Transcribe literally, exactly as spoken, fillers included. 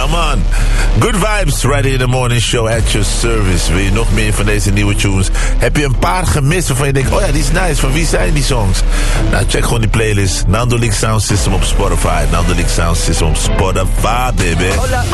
Ja man, good vibes right in the morning show at your service. Wil je nog meer van deze nieuwe tunes? Heb je een paar gemist waarvan je denkt, oh ja, die is nice, van wie zijn die songs? Nou, check gewoon die playlist. Nando League Sound System op Spotify. Nando League Sound System op Spotify, baby. Hola,